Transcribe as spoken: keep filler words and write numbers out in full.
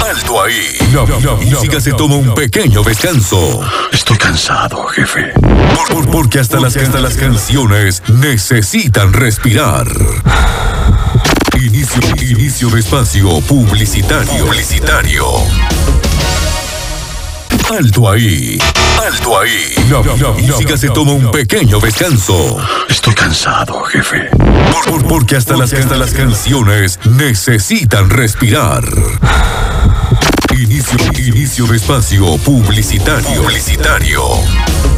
Alto ahí. La, la música se toma un pequeño descanso. Estoy cansado, jefe. Por, por- porque hasta las, hasta las canciones necesitan respirar. Inicio, inicio de espacio publicitario. Publicitario. Alto ahí. Alto ahí. La, la música se toma un pequeño descanso. Estoy cansado, jefe. Por- por- porque hasta las, hasta las canciones necesitan respirar. Inicio, inicio de espacio publicitario. Publicitario.